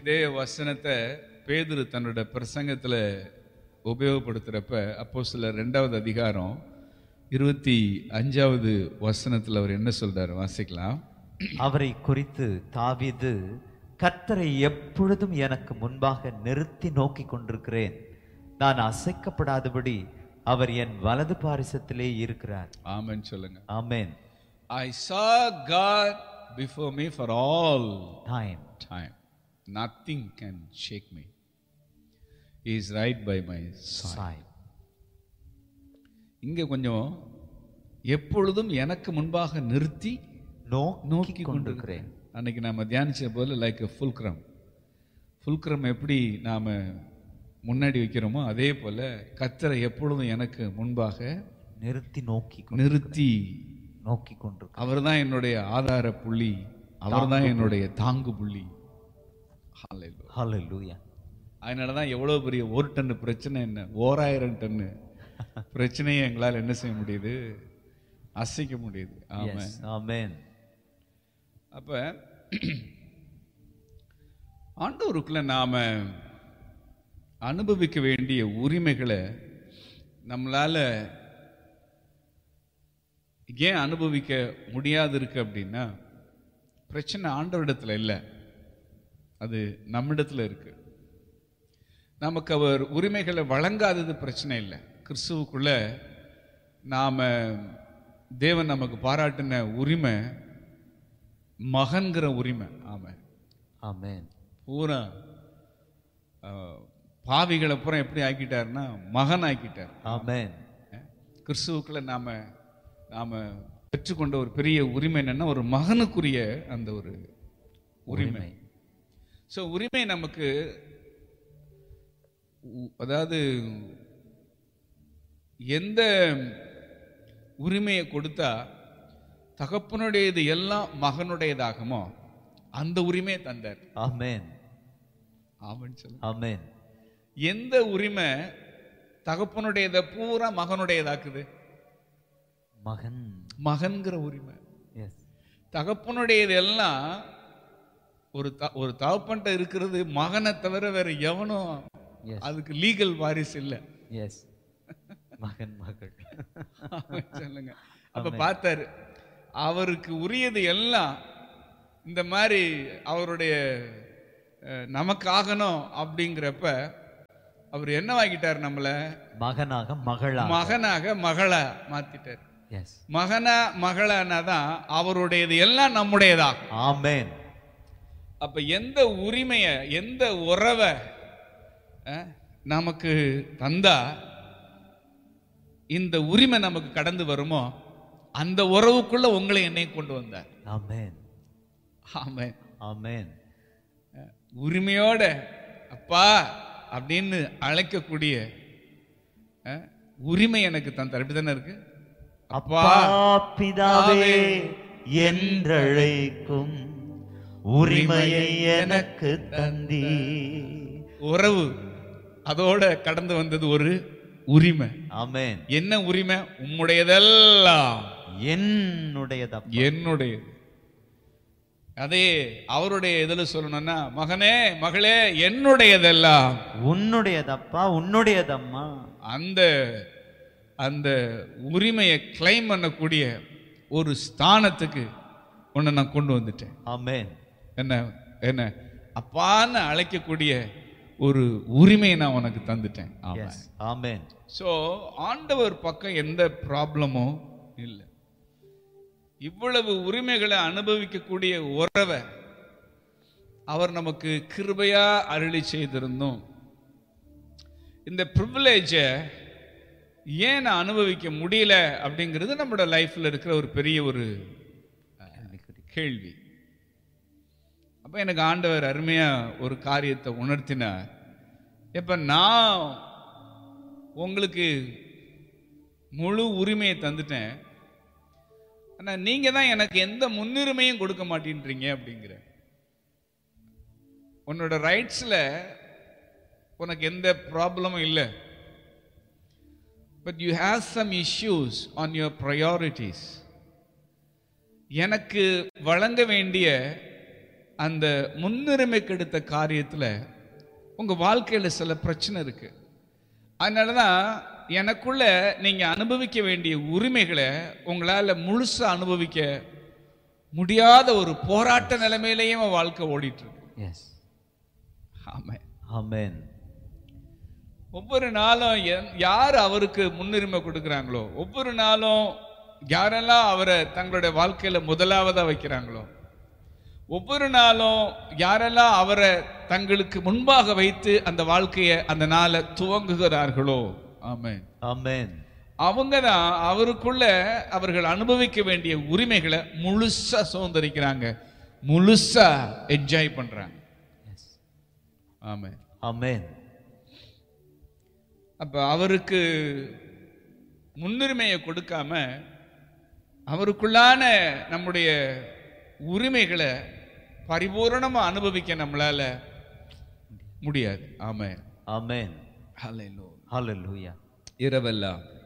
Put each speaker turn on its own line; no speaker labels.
இதே வசனத்தை பேதுரு தன்னோட பிரசங்கத்தில் உபயோகப்படுத்துகிறப்ப அப்போஸ்தலர் 2வது அதிகாரம் 25வது வசனத்தில் அவர் என்ன சொல்றாரு, வாசிக்கலாம்.
அவரை குறித்து தாவீது, கர்த்தரை எப்பொழுதும் எனக்கு முன்பாக நிறுத்தி நோக்கி கொண்டிருக்கிறேன், நான் அசைக்கப்படாதபடி அவர் என் வலது பாரிசத்திலே இருக்கிறார்.
ஆமென் சொல்லுங்க.
ஆமென்.
I saw God before me for all
time.
Nothing can shake me. He is right by my side. இங்க கொஞ்சம் எப்பொழுதும் எனக்கு முன்பாக நிறுத்தி நோக்கி கொண்டிருக்கிறேன். அன்னைக்கு நாம தியானிச்ச போல லைக் ஃபுல்க்ரம் எப்படி நாம முன்னாடி வைக்கிறோமோ அதே போல கர்த்தரை எப்பொழுதும் எனக்கு முன்பாக நிறுத்தி நோக்கி கொண்டு அவர் தான் என்னுடைய ஆதார புள்ளி, அவர் தான் என்னுடைய தாங்கு புள்ளி.
ஹல்லேலூயா.
அதனாலதான் எவ்வளவு பெரிய 1 டன் பிரச்சனை என்ன 1000 டன் பிரச்சனையை எங்களால் என்ன செய்ய முடியுது, அசைக்க முடியுது.
ஆமென்.
அப்ப ஆண்டவருக்குள்ள நாம அனுபவிக்க வேண்டிய உரிமைகளை நம்மளால ஏன் அனுபவிக்க முடியாது இருக்கு அப்படின்னா, பிரச்சனை ஆண்டவரிடத்துல இல்லை, அது நம்மிடத்துல இருக்கு. நமக்கு அவர் உரிமைகளை வழங்காதது பிரச்சனை இல்லை. கிறிஸ்துவுக்குள்ள நாம தேவன் நமக்கு பாராட்டின உரிமை மகன்கிற உரிமை. ஆமென்
ஆமென்.
பூரா பாவிகளை பூரா எப்படி ஆக்கிட்டாருன்னா மகன் ஆக்கிட்டார்.
ஆமென்.
கிறிஸ்துவுக்குள்ள நாம பெற்றுக்கொண்ட ஒரு பெரிய உரிமை என்னன்னா ஒரு மகனுக்குரிய அந்த ஒரு உரிமை. ஸோ உரிமை நமக்கு, அதாவது எந்த உரிமையை கொடுத்தா தகப்பனுடையது எல்லாம் மகனுடையதாகுமோ அந்த உரிமையை தந்தார்.
ஆமென்
ஆமென் சொல்லுங்க.
ஆமென்.
எந்த உரிமை தகப்பனுடையதை பூரா மகனுடையதாக்குது? மகன்கிற உரிமை. தகப்பனுடையது எல்லாம் ஒரு தகப்பன்ட்ட இருக்கிறது மகனை தவிர வேற எவனும் அதுக்கு லீகல் வாரிசு இல்லை. சொல்லுங்க. அப்ப பார்த்தாரு, அவருக்கு உரியது எல்லாம் இந்த மாதிரி அவருடைய நமக்கு ஆகணும் அப்படிங்கிறப்ப அவர் என்னவாக்கிட்டார், நம்மள மகனாக மகளா மாத்திட்டார். மகனா மகளானாதான் அவருடையது எல்லாம் நம்முடையதா.
ஆமென்.
அப்ப எந்த உரிமைய எந்த உறவை நமக்கு தந்தா இந்த உரிமை நமக்கு கடந்து வருமோ அந்த உறவுக்குள்ள உங்களை என்னை கொண்டு வந்தார்.
ஆமென்
ஆமென்
ஆமென்.
உரிமையோட அப்பா அப்படின்னு அழைக்கக்கூடிய உரிமை எனக்கு தந்தார். அப்படித்தானே இருக்கு.
அப்பா பிதாவே என்றழைக்கும் உரிமையை எனக்கு தந்தி.
உறவு அதோட கடந்து வந்தது ஒரு உரிமை.
ஆமென்.
என்ன உரிமை? உம்முடையதெல்லாம் என்னுடையது. அதே அவருடைய இதுல சொல்லணும்னா, மகனே மகளே என்னுடையதெல்லாம்
உன்னுடையதப்பா உன்னுடையதம்மா.
அந்த உரிமையை கிளைம் பண்ணக்கூடிய ஒரு ஸ்தானத்துக்கு உன்னை நான் கொண்டு வந்துட்டேன்.
ஆமென்.
என்ன அப்பான்னு அழைக்கக்கூடிய ஒரு உரிமையை நான் உனக்கு தந்துட்டேன்.
ஆமென்.
சோ ஆண்டவர் பக்கம் எந்த ப்ராப்ளமும் இல்லை. இவ்வளவு உரிமைகளை அனுபவிக்கக்கூடிய உறவை அவர் நமக்கு கிருபையா அருளி செய்திருந்தோம். இந்த ப்ரிவிலேஜை ஏன் நான் அனுபவிக்க முடியல அப்படிங்கிறது நம்மளோட லைஃப்ல இருக்கிற ஒரு பெரிய ஒரு கேள்வி. அப்ப எனக்கு ஆண்டவர் அருமையா ஒரு காரியத்தை உணர்த்தினார். இப்ப நான் உங்களுக்கு முழு உரிமையை தந்துட்டேன், ஆனா நீங்க தான் எனக்கு எந்த முன்னுரிமையும் கொடுக்க மாட்டேன்றீங்க அப்படிங்கிற. உன்னோட ரைட்ஸ்ல உனக்கு எந்த ப்ராப்ளமும் இல்லை, but you have some issues on your priorities. எனக்கு வழங்க வேண்டிய அந்த முன்னுரிமை கெடுத்த காரியத்தில் உங்கள் வாழ்க்கையில் சில பிரச்சனை இருக்கு. அதனால தான் எனக்குள்ள நீங்கள் அனுபவிக்க வேண்டிய உரிமைகளை உங்களால் முழுசாக அனுபவிக்க முடியாத ஒரு போராட்ட நிலைமையிலேயும் வாழ்க்கை ஓடிட்டு இருக்கு.
எஸ்.
ஆமென்.
ஆமென்.
ஒவ்வொரு நாளும் யார் அவருக்கு முன்னுரிமை கொடுக்குறாங்களோ, ஒவ்வொரு நாளும் யாரெல்லாம் அவரை தங்களுடைய வாழ்க்கையில முதலாவதா வைக்கிறாங்களோ, ஒவ்வொரு நாளும் யாரெல்லாம் அவரை தங்களுக்கு முன்பாக வைத்து அந்த வாழ்க்கையை அந்த நாளை துவங்குகிறார்களோ, ஆமென்
ஆமென்,
அவங்க தான் அவருக்குள்ள அவர்கள் அனுபவிக்க வேண்டிய உரிமைகளை முழுசா சுதந்திரிக்கிறாங்க, முழுசா என்ஜாய் பண்றாங்க. ஆமென்
ஆமென்.
அப்ப அவருக்கு முன்னுரிமையை கொடுக்காம அவருக்குள்ளான நம்முடைய உரிமைகளை பரிபூரணமா அனுபவிக்க நம்மளால முடியாது. ஆமென்
ஆமென்.
ஹல்லேலூயா.
ஹல்லேலூயா.
இரவெல்லாம்